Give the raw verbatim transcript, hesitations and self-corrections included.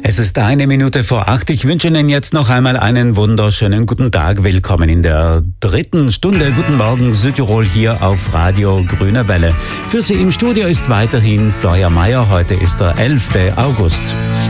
Es ist eine Minute vor acht. Ich wünsche Ihnen jetzt noch einmal einen wunderschönen guten Tag. Willkommen in der dritten Stunde. Guten Morgen Südtirol hier auf Radio Grüne Welle. Für Sie im Studio ist weiterhin Florian Mayer. Heute ist der elfte August.